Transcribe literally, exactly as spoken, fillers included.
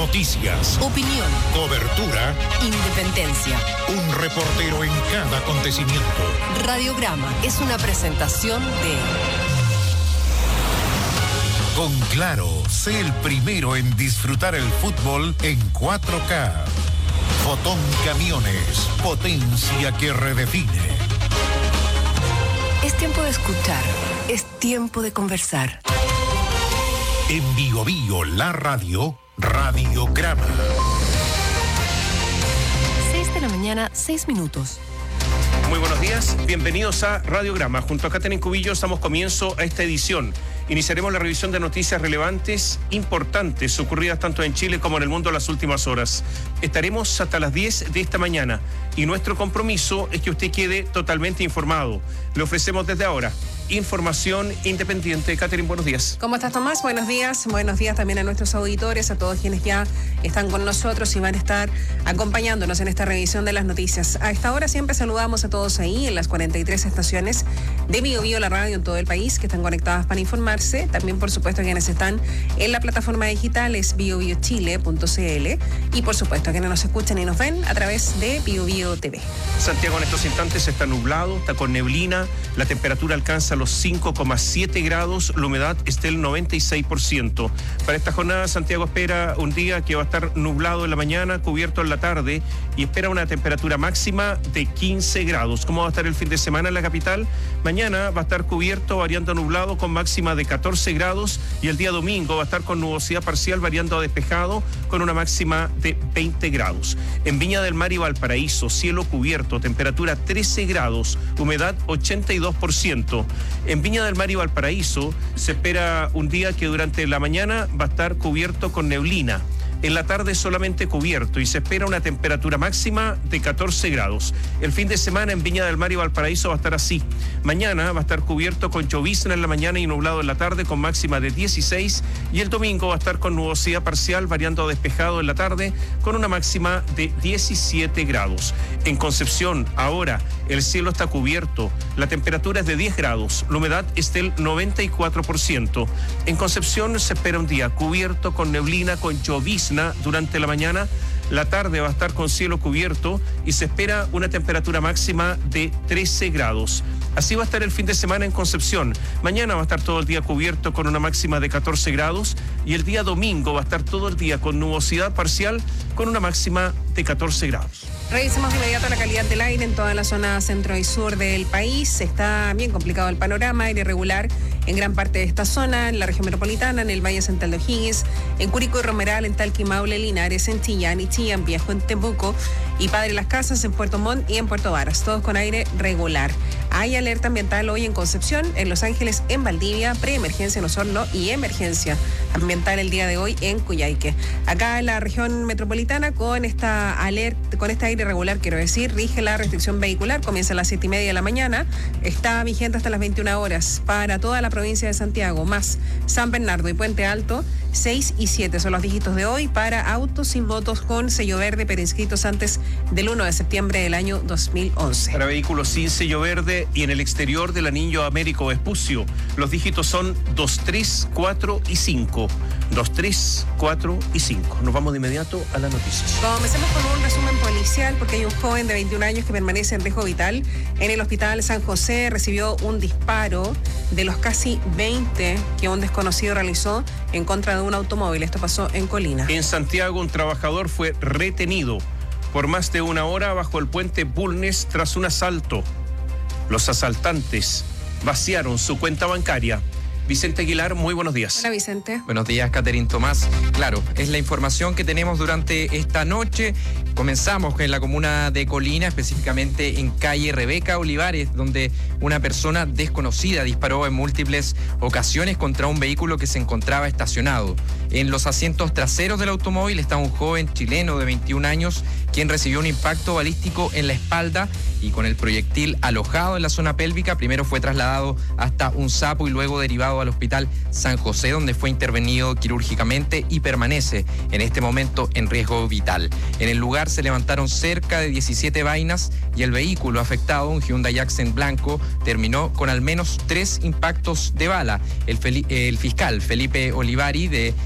Noticias, opinión, cobertura, independencia. Un reportero en cada acontecimiento. Radiograma es una presentación de... Con Claro, sé el primero en disfrutar el fútbol en cuatro K. Fotón Camiones, potencia que redefine. Es tiempo de escuchar, es tiempo de conversar. En Bio Bio, la radio, Radiograma. seis de la mañana, seis minutos. Muy buenos días, bienvenidos a Radiograma. Junto a Catherine Cubillos damos comienzo a esta edición. Iniciaremos la revisión de noticias relevantes, importantes, ocurridas tanto en Chile como en el mundo en las últimas horas. Estaremos hasta las diez de esta mañana y nuestro compromiso es que usted quede totalmente informado. Le ofrecemos desde ahora información independiente. Catherine, buenos días. ¿Cómo estás, Tomás? Buenos días. Buenos días también a nuestros auditores, a todos quienes ya están con nosotros y van a estar acompañándonos en esta revisión de las noticias. A esta hora siempre saludamos a todos ahí en las cuarenta y tres estaciones de Bio Bio, la radio en todo el país, que están conectadas para informarse. También, por supuesto, quienes están en la plataforma digital es bio bio chile punto c l y, por supuesto, quienes nos escuchan y nos ven a través de Bio Bio T V. Santiago en estos instantes está nublado, está con neblina, la temperatura alcanza los cinco coma siete grados, la humedad está del noventa y seis por ciento. Para esta jornada, Santiago espera un día que va a estar nublado en la mañana, cubierto en la tarde y espera una temperatura máxima de quince grados. ¿Cómo va a estar el fin de semana en la capital? Mañana va a estar cubierto, variando a nublado, con máxima de catorce grados, y el día domingo va a estar con nubosidad parcial, variando a despejado, con una máxima de veinte grados. En Viña del Mar y Valparaíso, cielo cubierto, temperatura trece grados, humedad ochenta y dos por ciento. En Viña del Mar y Valparaíso se espera un día que durante la mañana va a estar cubierto con neblina. En la tarde solamente cubierto y se espera una temperatura máxima de catorce grados. El fin de semana en Viña del Mar y Valparaíso va a estar así. Mañana va a estar cubierto con llovizna en la mañana y nublado en la tarde, con máxima de dieciséis, y el domingo va a estar con nubosidad parcial, variando a despejado en la tarde, con una máxima de diecisiete grados. En Concepción, ahora, el cielo está cubierto, la temperatura es de diez grados, la humedad es del noventa y cuatro por ciento. En Concepción se espera un día cubierto con neblina, con llovizna durante la mañana. La tarde va a estar con cielo cubierto y se espera una temperatura máxima de trece grados. Así va a estar el fin de semana en Concepción. Mañana va a estar todo el día cubierto con una máxima de catorce grados y el día domingo va a estar todo el día con nubosidad parcial con una máxima de catorce grados. Revisemos de inmediato la calidad del aire en toda la zona centro y sur del país. Está bien complicado el panorama, aire irregular en gran parte de esta zona, en la región metropolitana, en el Valle Central de O'Higgins, en Curicó y Romeral, en Talca, Maule, Linares, en Chillán y Chillán Viejo, en Temuco y Padre Las Casas, en Puerto Montt y en Puerto Varas, todos con aire regular. Hay alerta ambiental hoy en Concepción, en Los Ángeles, en Valdivia, preemergencia en Osorno y emergencia ambiental el día de hoy en Coyhaique. Acá en la región metropolitana, con esta alerta, con este aire regular, quiero decir, rige la restricción vehicular, comienza a las siete y media de la mañana, está vigente hasta las veintiuna horas para toda la provincia de Santiago, más San Bernardo y Puente Alto. seis y siete son los dígitos de hoy para autos sin votos con sello verde, pero inscritos antes del uno de septiembre del año dos mil once. Para vehículos sin sello verde y en el exterior del anillo Américo Vespucio, los dígitos son dos, tres, cuatro y cinco. dos, tres, cuatro y cinco. Nos vamos de inmediato a las noticias. Comencemos con un resumen policial, porque hay un joven de veintiún años que permanece en riesgo vital. En el hospital San José recibió un disparo de los casi veinte que un desconocido realizó en contra de un automóvil. Esto pasó en Colina. En Santiago, un trabajador fue retenido por más de una hora bajo el puente Bulnes tras un asalto. Los asaltantes vaciaron su cuenta bancaria. Vicente Aguilar, muy buenos días. Hola, Vicente. Buenos días, Catherine Tomás. Claro, es la información que tenemos durante esta noche. Comenzamos en la comuna de Colina, específicamente en calle Rebeca Olivares, donde una persona desconocida disparó en múltiples ocasiones contra un vehículo que se encontraba estacionado. En los asientos traseros del automóvil está un joven chileno de veintiún años, quien recibió un impacto balístico en la espalda y con el proyectil alojado en la zona pélvica, primero fue trasladado hasta un sapo y luego derivado al hospital San José, donde fue intervenido quirúrgicamente y permanece en este momento en riesgo vital. En el lugar se levantaron cerca de diecisiete vainas y el vehículo afectado, un Hyundai Accent blanco, terminó con al menos tres impactos de bala. El, fel- el fiscal Felipe Olivari de